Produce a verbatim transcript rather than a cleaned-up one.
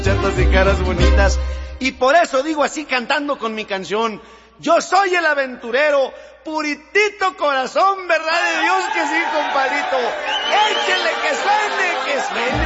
Chatas y caras bonitas. Y por eso digo así cantando con mi canción: yo soy el aventurero, puritito corazón, verdad de Dios que sí, compadrito. Échele que suene, que suene.